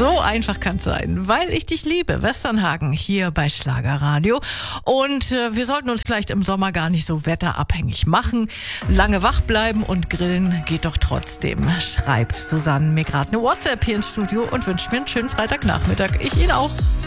So einfach kann es sein. Weil ich dich liebe, Westernhagen hier bei Schlagerradio. Und wir sollten uns vielleicht im Sommer gar nicht so wetterabhängig machen. Lange wach bleiben und grillen geht doch trotzdem. Schreibt Susanne mir gerade eine WhatsApp hier ins Studio und wünscht mir einen schönen Freitagnachmittag. Ich Ihnen auch.